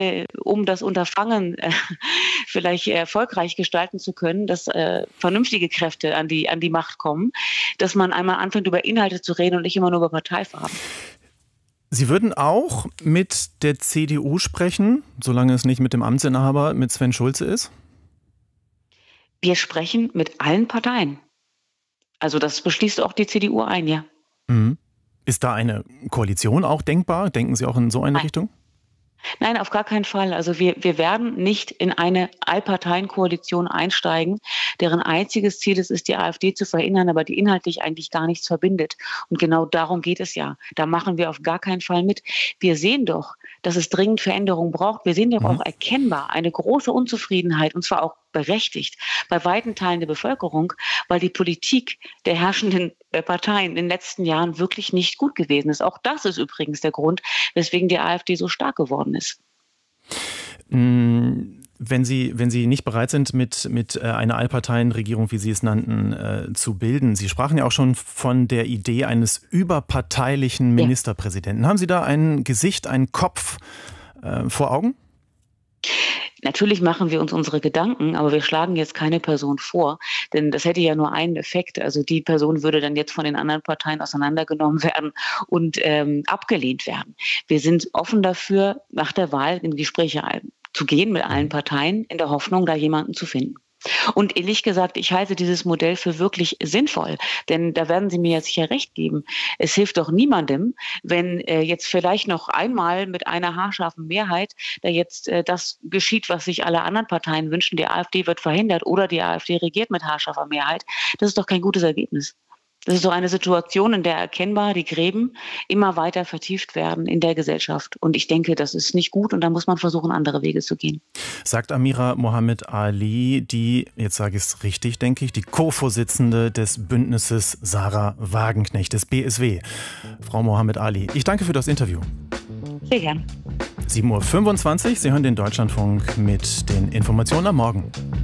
um das Unterfangen vielleicht erfolgreich gestalten zu können, dass vernünftige Kräfte an die Macht kommen, dass man einmal anfängt, über Inhalte zu reden und nicht immer nur über Parteifarben. Sie würden auch mit der CDU sprechen, solange es nicht mit dem Amtsinhaber, mit Sven Schulze ist? Wir sprechen mit allen Parteien. Also das beschließt auch die CDU ein, ja. Mhm. Ist da eine Koalition auch denkbar? Denken Sie auch in so eine Richtung? Nein, auf gar keinen Fall. Also wir werden nicht in eine Allparteienkoalition einsteigen, deren einziges Ziel es ist, die AfD zu verhindern, aber die inhaltlich eigentlich gar nichts verbindet. Und genau darum geht es ja. Da machen wir auf gar keinen Fall mit. Wir sehen doch, dass es dringend Veränderungen braucht. Wir sehen doch auch erkennbar eine große Unzufriedenheit, und zwar auch berechtigt, bei weiten Teilen der Bevölkerung, weil die Politik der herrschenden Parteien in den letzten Jahren wirklich nicht gut gewesen ist. Auch das ist übrigens der Grund, weswegen die AfD so stark geworden ist. Wenn Sie nicht bereit sind, mit einer Allparteienregierung, wie Sie es nannten, zu bilden, Sie sprachen ja auch schon von der Idee eines überparteilichen Ministerpräsidenten. Haben Sie da ein Gesicht, einen Kopf vor Augen? Natürlich machen wir uns unsere Gedanken, aber wir schlagen jetzt keine Person vor, denn das hätte ja nur einen Effekt. Also die Person würde dann jetzt von den anderen Parteien auseinandergenommen werden und abgelehnt werden. Wir sind offen dafür, nach der Wahl in Gespräche zu gehen mit allen Parteien, in der Hoffnung, da jemanden zu finden. Und ehrlich gesagt, ich halte dieses Modell für wirklich sinnvoll, denn da werden Sie mir ja sicher recht geben. Es hilft doch niemandem, wenn jetzt vielleicht noch einmal mit einer haarscharfen Mehrheit da jetzt das geschieht, was sich alle anderen Parteien wünschen. Die AfD wird verhindert oder die AfD regiert mit haarscharfer Mehrheit. Das ist doch kein gutes Ergebnis. Das ist doch eine Situation, in der erkennbar die Gräben immer weiter vertieft werden in der Gesellschaft. Und ich denke, das ist nicht gut und da muss man versuchen, andere Wege zu gehen. Sagt Amira Mohammed Ali, die, jetzt sage ich es richtig, denke ich, die Co-Vorsitzende des Bündnisses Sarah Wagenknecht, des BSW. Frau Mohammed Ali, ich danke für das Interview. Sehr gern. 7:25 Uhr, Sie hören den Deutschlandfunk mit den Informationen am Morgen.